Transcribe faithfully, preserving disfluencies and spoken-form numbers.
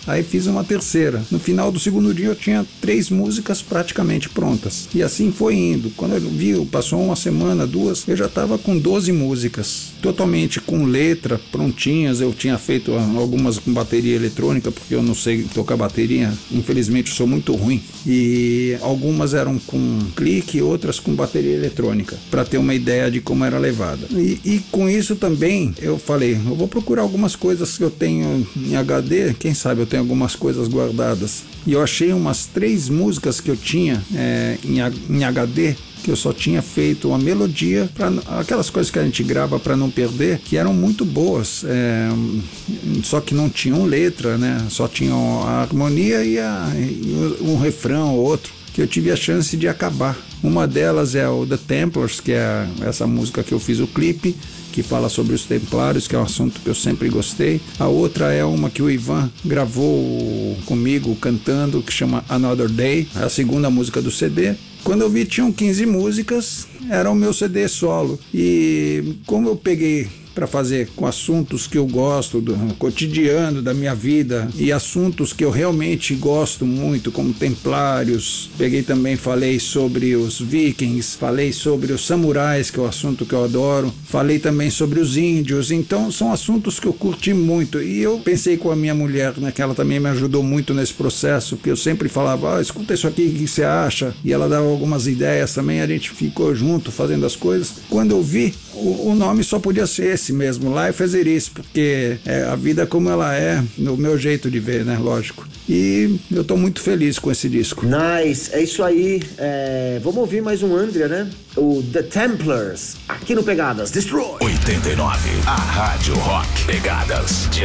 Aí fiz uma terceira. No final do segundo dia eu tinha três músicas praticamente prontas. E assim foi indo. Quando eu vi, passou uma semana, duas, eu já estava com doze músicas, totalmente com letra prontinhas. Eu tinha feito algumas com bateria eletrônica, porque eu não sei tocar bateria, infelizmente eu sou muito ruim. E algumas eram com clique, outras com bateria eletrônica, para ter uma ideia de como era levada. E, e com isso também eu falei, eu vou procurar algumas coisas que eu tenho em H D, quem sabe eu tenho algumas coisas guardadas. E eu achei umas três músicas que eu tinha é, em, em H D, que eu só tinha feito uma melodia, pra, aquelas coisas que a gente grava para não perder, que eram muito boas, é, só que não tinham letra, né? Só tinham a harmonia e, a, e um refrão ou outro, que eu tive a chance de acabar. Uma delas é o The Templars, que é essa música que eu fiz o clipe, que fala sobre os templários, que é um assunto que eu sempre gostei. A outra é uma que o Ivan gravou comigo cantando, que chama Another Day, é a segunda música do C D. Quando eu vi, tinham quinze músicas, era o meu C D solo. E como eu peguei para fazer com assuntos que eu gosto do cotidiano da minha vida e assuntos que eu realmente gosto muito, como templários. Peguei também, falei sobre os vikings, falei sobre os samurais, que é o assunto que eu adoro, falei também sobre os índios. Então são assuntos que eu curti muito, e eu pensei com a minha mulher, né, que ela também me ajudou muito nesse processo, que eu sempre falava, ah, escuta isso aqui, o que você acha? E ela dava algumas ideias também, a gente ficou junto fazendo as coisas. Quando eu vi, o, o nome só podia ser esse mesmo, Life as It Is, porque é a vida como ela é, no meu jeito de ver, né, lógico. E eu tô muito feliz com esse disco. Nice, é isso aí. É, vamos ouvir mais um Andrea, né? O The Templars, aqui no Pegadas Destroy oitenta e nove, a Rádio Rock Pegadas.